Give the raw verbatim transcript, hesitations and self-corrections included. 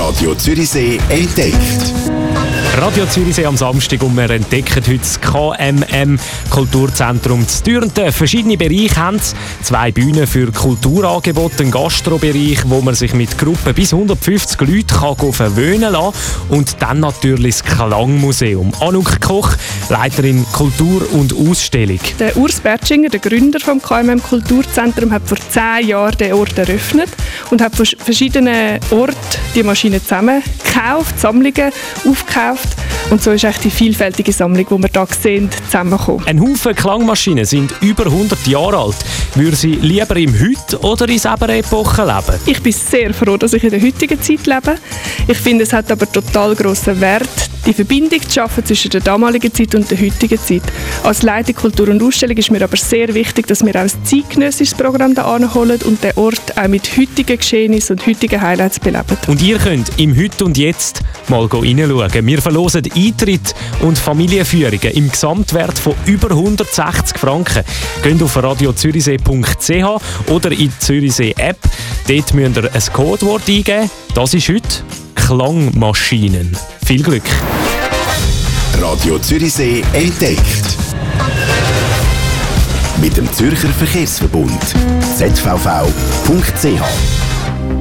Radio Zürichsee entdeckt. Radio Zürichsee am Samstag und wir entdecken heute das K M M Kulturzentrum zu Dürnten. Verschiedene Bereiche haben es. Zwei Bühnen für Kulturangebote, ein Gastrobereich, wo man sich mit Gruppen bis hundertfünfzig Leuten kann verwöhnen lassen kann. Und dann natürlich das Klangmuseum. Anouk Koch, Leiterin Kultur und Ausstellung. Der Urs Bertschinger, der Gründer des K M M Kulturzentrum, hat vor zehn Jahren den Ort eröffnet und hat von verschiedenen Orten die Maschinen zusammengekauft, Sammlungen aufgekauft. Und so ist eigentlich die vielfältige Sammlung, die wir hier sehen, zusammengekommen. Ein Haufen Klangmaschinen sind über hundert Jahre alt. Würden Sie lieber im Heute oder in selber Epoche leben? Ich bin sehr froh, dass ich in der heutigen Zeit lebe. Ich finde, es hat aber total grossen Wert, die Verbindung zu schaffen zwischen der damaligen Zeit und der heutigen Zeit. Als Leitung Kultur und Ausstellung ist mir aber sehr wichtig, dass wir auch ein zeitgenössisches Programm hier anholen und den Ort auch mit heutigen Geschehnissen und heutigen Highlights beleben. Und ihr könnt im Heute und Jetzt mal reinschauen. Wir verlosen Eintritt und Familienführungen im Gesamtwert von über hundertsechzig Franken. Geht auf radio zürichsee punkt c h oder in die Zürichsee App. Dort müsst ihr ein Codewort eingeben. Das ist heute Klangmaschinen. Viel Glück! Radio Zürichsee entdeckt. Mit dem Zürcher Verkehrsverbund Z V V punkt c h